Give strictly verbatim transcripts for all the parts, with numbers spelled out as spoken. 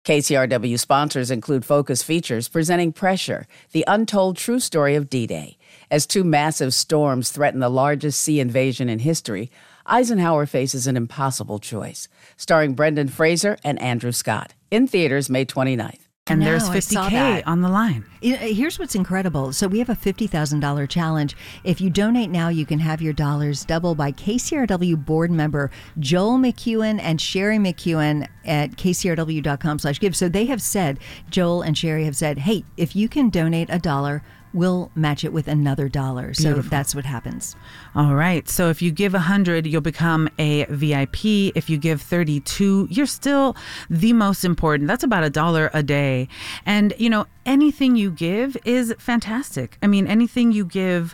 K C R W sponsors include Focus Features presenting Pressure, the untold true story of D-Day. As two massive storms threaten the largest sea invasion in history, Eisenhower faces an impossible choice. Starring Brendan Fraser and Andrew Scott. In theaters May twenty-ninth. And no, there's fifty K on the line. Here's what's incredible. So we have a fifty thousand dollars challenge. If you donate now, you can have your dollars double by K C R W board member Joel McEwen and Sherry McEwen at K C R W dot com slash give. So they have said, Joel and Sherry have said, hey, if you can donate a dollar, we'll match it with another dollar. So Beautiful. That's what happens. All right. So if you give one hundred, you'll become a V I P. If you give thirty-two, you're still the most important. That's about a dollar a day. And, you know, anything you give is fantastic. I mean, anything you give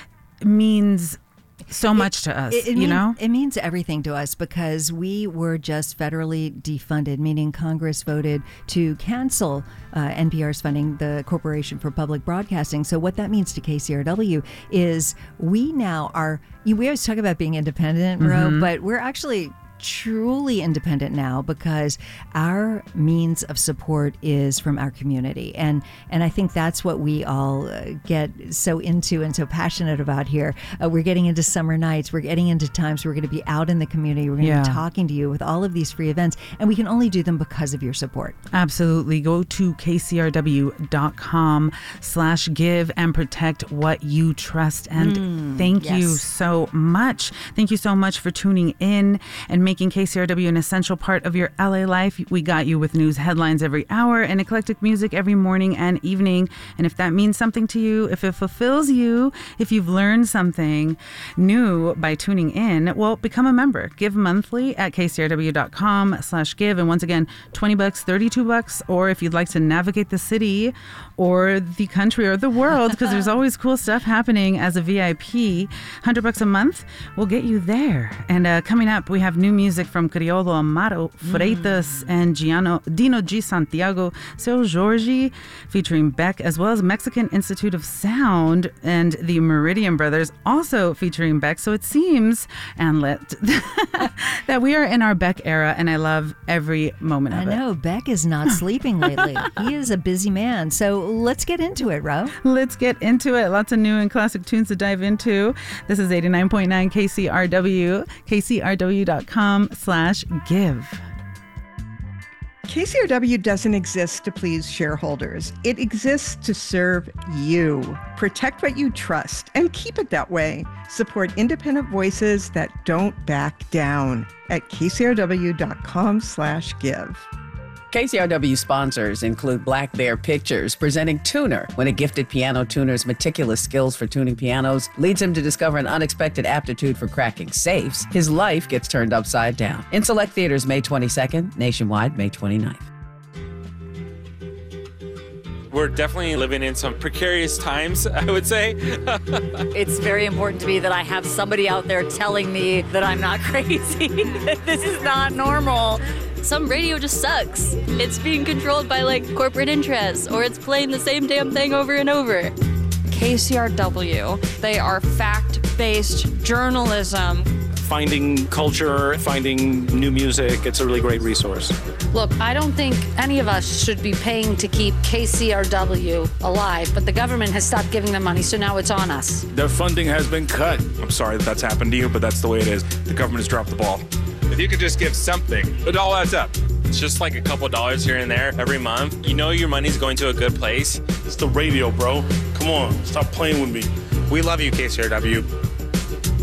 means so much it, to us, it, it you mean, know? It means everything to us because we were just federally defunded, meaning Congress voted to cancel uh, N P R's funding, the Corporation for Public Broadcasting. So what that means to K C R W is we now are, you, we always talk about being independent, Ro, Mm-hmm. but we're actually truly independent now because our means of support is from our community. And and I think that's what we all uh, get so into and so passionate about here. Uh, we're getting into summer nights. We're getting into times we're going to be out in the community. We're going to Yeah. be talking to you with all of these free events. And we can only do them because of your support. Absolutely. Go to K C R W dot com slash give and protect what you trust. And Mm, thank yes. you so much. Thank you so much for tuning in and making K C R W an essential part of your L A life. We got you with news headlines every hour and eclectic music every morning and evening. And if that means something to you, if it fulfills you, if you've learned something new by tuning in, well, become a member. Give monthly at K C R W dot com slash give. And once again, twenty bucks, thirty-two bucks, or if you'd like to navigate the city or the country or the world, because there's always cool stuff happening as a V I P, one hundred bucks a month will get you there. And uh, coming up, we have new music from Criollo Amaro Freitas mm. and Giano, Dino G. Santiago, Seu Jorge, featuring Beck, as well as Mexican Institute of Sound and the Meridian Brothers, also featuring Beck. So it seems, Anlet, that we are in our Beck era, and I love every moment of I it. know, Beck is not sleeping lately. He is a busy man. So let's get into it, Ro. Let's get into it. Lots of new and classic tunes to dive into. This is eighty-nine point nine K C R W, K C R W dot com slash give. K C R W doesn't exist to please shareholders. It exists to serve you. Protect what you trust and keep it that way. Support independent voices that don't back down at K C R W dot com slash give. K C R W sponsors include Black Bear Pictures, presenting Tuner. When a gifted piano tuner's meticulous skills for tuning pianos leads him to discover an unexpected aptitude for cracking safes, his life gets turned upside down. In select theaters May twenty-second, nationwide May twenty-ninth. We're definitely living in some precarious times, I would say. It's very important to me that I have somebody out there telling me that I'm not crazy, that this is not normal. Some radio just sucks. It's being controlled by like corporate interests, or it's playing the same damn thing over and over. K C R W, they are fact-based journalism. Finding culture, finding new music, it's a really great resource. Look, I don't think any of us should be paying to keep K C R W alive, but the government has stopped giving them money, so now it's on us. Their funding has been cut. I'm sorry that that's happened to you, but that's the way it is. The government has dropped the ball. If you could just give something, it all adds up. It's just like a couple dollars here and there every month. You know your money's going to a good place. It's the radio, bro. Come on, stop playing with me. We love you, K C R W.